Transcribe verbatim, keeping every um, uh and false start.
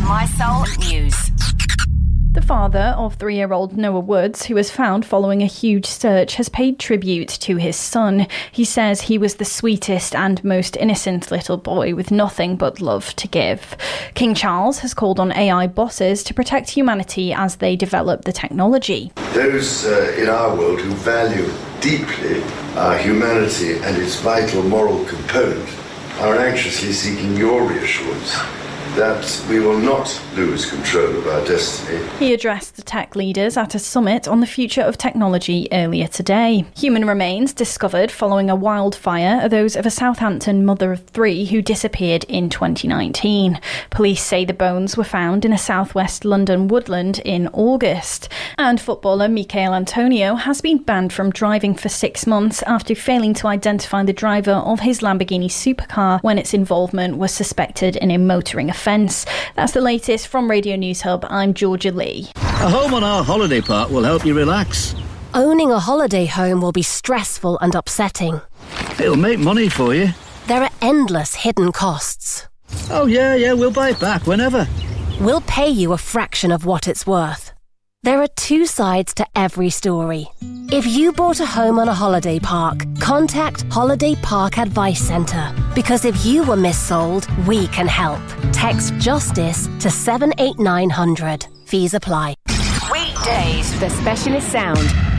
My Soul News. The father of three-year-old Noah Woods, who was found following a huge search, has paid tribute to his son. He says he was the sweetest and most innocent little boy with nothing but love to give. King Charles has called on A I bosses to protect humanity as they develop the technology. Those uh, in our world who value deeply our humanity and its vital moral component are anxiously seeking your reassurance that we will not lose control of our destiny. He addressed the tech leaders at a summit on the future of technology earlier today. Human remains discovered following a wildfire are those of a Southampton mother of three who disappeared in twenty nineteen. Police say the bones were found in a southwest London woodland in August. And footballer Michail Antonio has been banned from driving for six months after failing to identify the driver of his Lamborghini supercar when its involvement was suspected in a motoring offence. That's the latest from Radio News Hub. I'm Georgia Lee. A home on our holiday park will help you relax. Owning a holiday home will be stressful and upsetting. It'll make money for you. There are endless hidden costs. Oh yeah, yeah, we'll buy it back whenever. We'll pay you a fraction of what it's worth. There are two sides to every story. If you bought a home on a holiday park, contact Holiday Park Advice Centre. Because if you were missold, we can help. Text JUSTICE to seven eight nine hundred. Fees apply. Weekdays, The Specialist Sound.